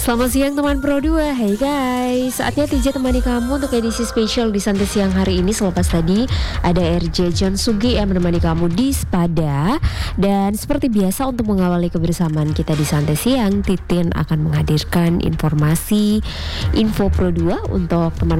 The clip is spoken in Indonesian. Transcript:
Selamat siang teman Pro 2. Hey guys, saatnya TJ temani kamu untuk edisi spesial di Santai Siang hari ini. Selepas tadi ada RJ John Sugi yang menemani kamu di Spada. Dan seperti biasa untuk mengawali kebersamaan kita di Santai Siang, Titin akan menghadirkan informasi info Pro 2 untuk teman